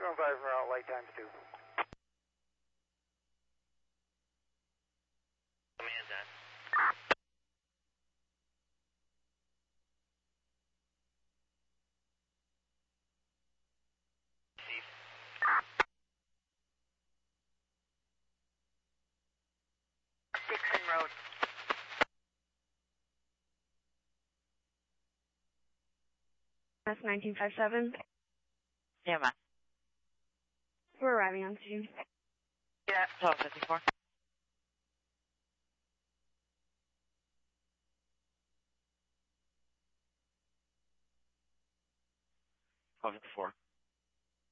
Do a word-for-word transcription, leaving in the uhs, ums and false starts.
seven five from route light times two. Command that. Dixon Road. That's nineteen five seven. Yeah, man. We're arriving on scene. Yeah, twelve fifty-four. twelve fifty-four.